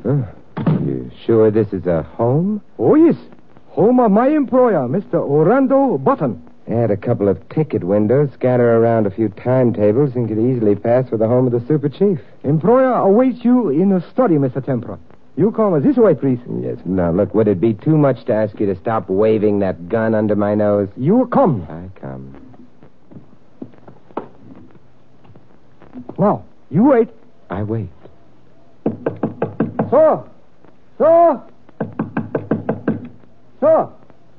You sure this is a home? Oh, yes. Home of my employer, Mr. Orlando Button. Add a couple of ticket windows, scatter around a few timetables, and could easily pass for the home of the super chief. Employer awaits you in the study, Mr. Templar. You come this way, please. Yes. Now, look, would it be too much to ask you to stop waving that gun under my nose? You come. I come. Now, you wait. I wait. Sir! Sir! Sir!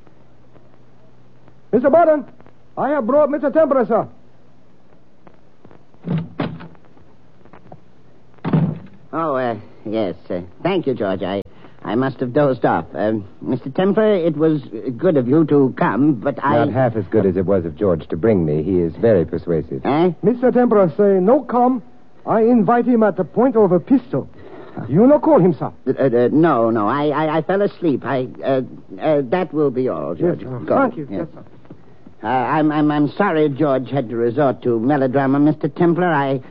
Mr. Button, I have brought Mr. Templar, sir. Oh, yes. Thank you, George. I must have dozed off. Mr. Templar, it was good of you to come, but Not half as good as it was of George to bring me. He is very persuasive. Eh? Mr. Templar say no come. I invite him at the point of a pistol. You no call him, sir. No. I fell asleep. That will be all, George. Yes, Go. thank you. Yes. Yes, sir. I'm sorry George had to resort to melodrama, Mr. Templar.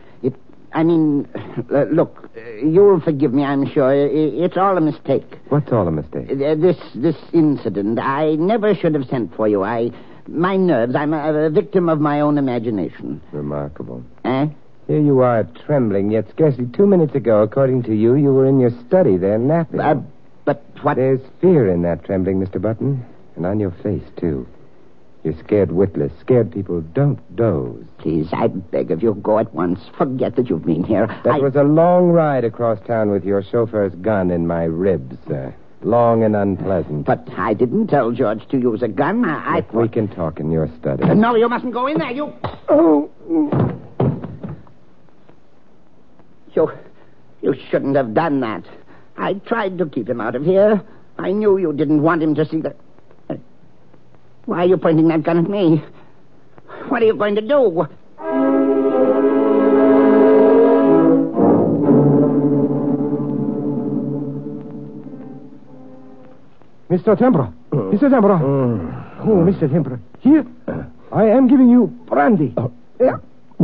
Look, you'll forgive me, I'm sure. It's all a mistake. What's all a mistake? This incident. I never should have sent for you. My nerves. I'm a victim of my own imagination. Remarkable. Eh? Here you are, trembling, yet scarcely 2 minutes ago, according to you, you were in your study there napping. But what... There's fear in that trembling, Mr. Button. And on your face, too. You're scared witless. Scared people don't doze. Please, I beg of you, go at once. Forget that you've been here. That was a long ride across town with your chauffeur's gun in my ribs, sir. Long and unpleasant. But I didn't tell George to use a gun. Look, we can talk in your study. No, you mustn't go in there. You... Oh. You shouldn't have done that. I tried to keep him out of here. I knew you didn't want him to see that. Why are you pointing that gun at me? What are you going to do? Mr. Templar. Mr. Templar. Oh, Mr. Templar. Here, I am giving you brandy. Yeah.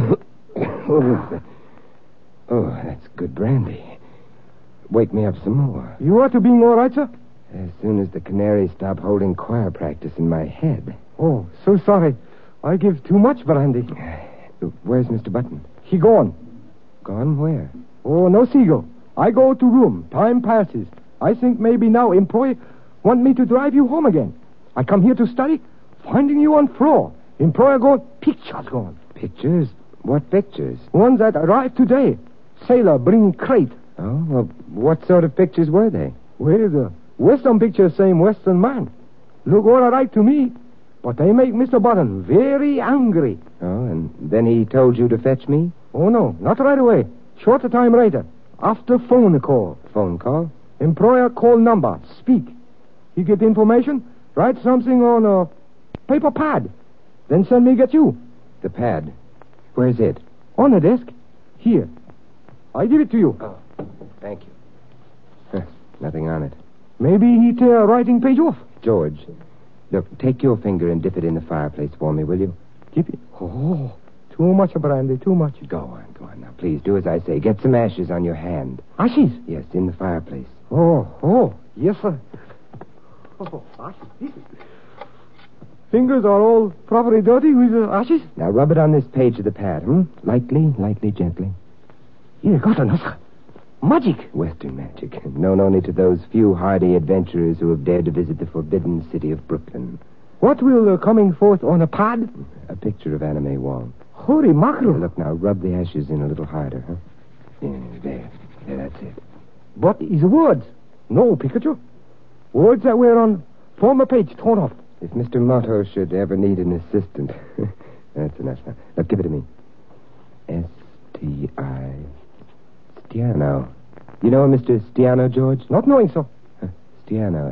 Oh, that's good brandy. Wake me up some more. You ought to be all right, sir? As soon as the canaries stop holding choir practice in my head. Oh, so sorry. I give too much brandy. Where's Mr. Button? He gone. Gone where? Oh, no seagull. I go to room. Time passes. I think maybe now employee want me to drive you home again. I come here to study. Finding you on floor. Employer gone. Pictures gone. Pictures? What pictures? Ones that arrived today. Sailor bring crate. Oh, well, what sort of pictures were they? Well, the Western picture same Western man. Look all right to me. But they make Mr. Button very angry. Oh, and then he told you to fetch me? Oh, no, not right away. Shorter time later. After phone call. Phone call? Employer call number. Speak. You get the information, write something on a paper pad. Then send me get you. The pad. Where's it? On the desk. Here. I give it to you. Oh, thank you. Nothing on it. Maybe he tear writing page off. George, look, take your finger and dip it in the fireplace for me, will you? Keep it. Oh, too much brandy, too much. Go on now. Please, do as I say. Get some ashes on your hand. Ashes? Yes, in the fireplace. Oh, yes, sir. Oh, ashes. Fingers are all properly dirty with ashes. Now rub it on this page of the pad, Lightly, gently. Here, got enough. Magic. Western magic, known only to those few hardy adventurers who have dared to visit the forbidden city of Brooklyn. What will coming forth on a pad? A picture of Anna May Wong. Holy mackerel. Look now, rub the ashes in a little harder, Yeah, there, that's it. But is words. No picture. Words that were on former page torn off. If Mr. Motto should ever need an assistant. That's enough now. Now, give it to me. S-T-I... Stiano. You know Mr. Stiano, George? Not knowing so. Stiano.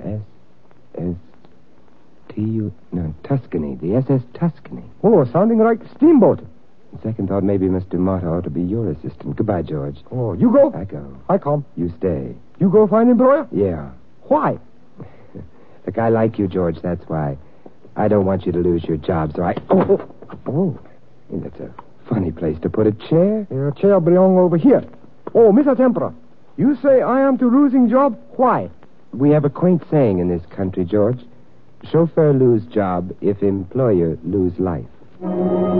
S-S-T-U... No, Tuscany. The SS Tuscany. Oh, sounding like steamboat. Second thought, maybe Mr. Motto ought to be your assistant. Goodbye, George. Oh, you go? I go. I come. You stay. You go find employer? Yeah. Why? Look, I like you, George, that's why. I don't want you to lose your job, so I... Oh. That's a funny place to put a chair. A chair belong over here. Oh, Mr. Templar, You say I am to losing job? Why? We have a quaint saying in this country, George. Chauffeur lose job if employer lose life.